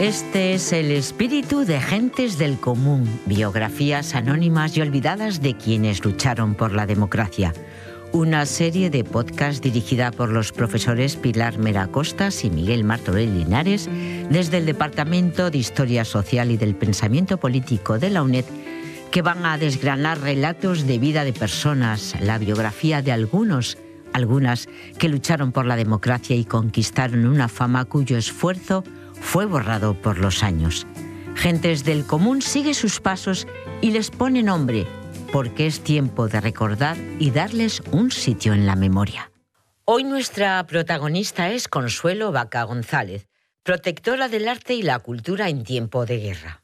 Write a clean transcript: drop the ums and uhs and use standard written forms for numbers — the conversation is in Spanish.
Este es el espíritu de Gentes del Común, biografías anónimas y olvidadas de quienes lucharon por la democracia. Una serie de podcast dirigida por los profesores Pilar Mera Costas y Miguel Martorell Linares desde el Departamento de Historia Social y del Pensamiento Político de la UNED, que van a desgranar relatos de vida de personas, la biografía de algunas que lucharon por la democracia y conquistaron una fama cuyo esfuerzo fue borrado por los años. Gentes del Común sigue sus pasos y les pone nombre, porque es tiempo de recordar y darles un sitio en la memoria. Hoy nuestra protagonista es Consuelo Vaca González, protectora del arte y la cultura en tiempo de guerra.